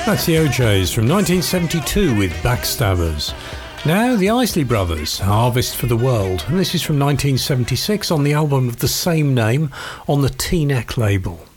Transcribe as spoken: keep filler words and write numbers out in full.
That's the O Js from nineteen seventy-two with Backstabbers. Now, the Isley Brothers, Harvest for the World, and this is from nineteen seventy-six on the album of the same name on the T-Neck label.